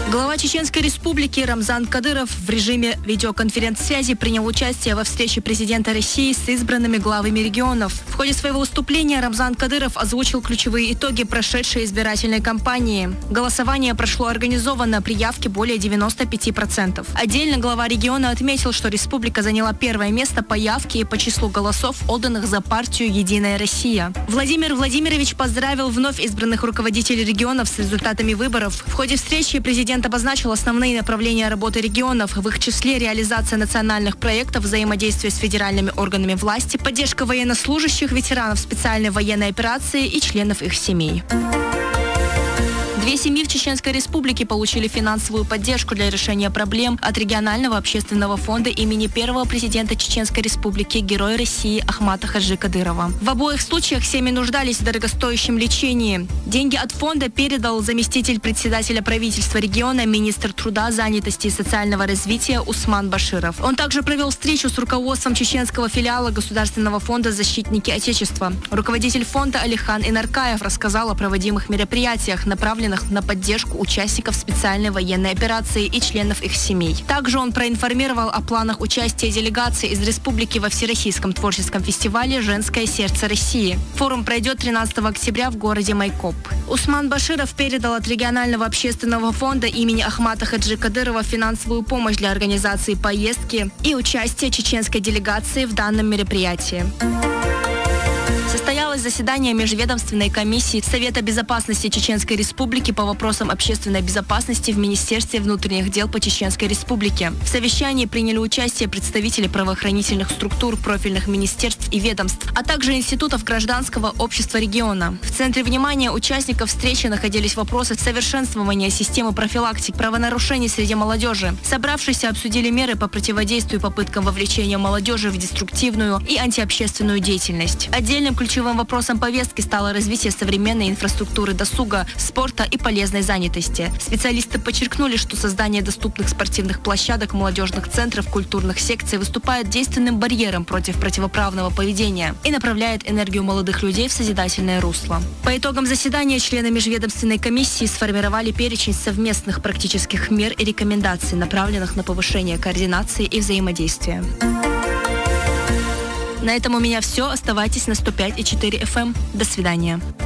Глава Чеченской Республики Рамзан Кадыров в режиме видеоконференц-связи принял участие во встрече президента России с избранными главами регионов. В ходе своего выступления Рамзан Кадыров озвучил ключевые итоги прошедшей избирательной кампании. Голосование прошло организованно, при явке более 95%. Отдельно глава региона отметил, что республика заняла первое место по явке и по числу голосов, отданных за партию «Единая Россия». Владимир Владимирович поздравил вновь избранных руководителей регионов с результатами выборов. В ходе встречи президент обозначил основные направления работы регионов, в их числе реализация национальных проектов, взаимодействие с федеральными органами власти, поддержка военнослужащих, ветеранов специальной военной операции и членов их семей. 2 семьи в Чеченской Республике получили финансовую поддержку для решения проблем от регионального общественного фонда имени первого президента Чеченской Республики, Героя России Ахмата Хаджи Кадырова. В обоих случаях семьи нуждались в дорогостоящем лечении. Деньги от фонда передал заместитель председателя правительства региона, министр труда, занятости и социального развития Усман Баширов. Он также провел встречу с руководством чеченского филиала Государственного фонда «Защитники Отечества». Руководитель фонда Алихан Инаркаев рассказал о проводимых мероприятиях, направленных на поддержку участников специальной военной операции и членов их семей. Также он проинформировал о планах участия делегации из республики во Всероссийском творческом фестивале «Женское сердце России». Форум пройдет 13 октября в городе Майкоп. Усман Баширов передал от регионального общественного фонда имени Ахмата Хаджи Кадырова финансовую помощь для организации поездки и участия чеченской делегации в данном мероприятии. Состоялось заседание Межведомственной комиссии Совета безопасности Чеченской Республики по вопросам общественной безопасности в Министерстве внутренних дел по Чеченской Республике. В совещании приняли участие представители правоохранительных структур, профильных министерств и ведомств, а также институтов гражданского общества региона. В центре внимания участников встречи находились вопросы совершенствования системы профилактики правонарушений среди молодежи. Собравшиеся обсудили меры по противодействию попыткам вовлечения молодежи в деструктивную и антиобщественную деятельность. Отдельным ключевым вопросом повестки стало развитие современной инфраструктуры досуга, спорта и полезной занятости. Специалисты подчеркнули, что создание доступных спортивных площадок, молодежных центров, культурных секций выступает действенным барьером против противоправного поведения и направляет энергию молодых людей в созидательное русло. По итогам заседания члены Межведомственной комиссии сформировали перечень совместных практических мер и рекомендаций, направленных на повышение координации и взаимодействия. На этом у меня все. Оставайтесь на 105,4 FM. До свидания.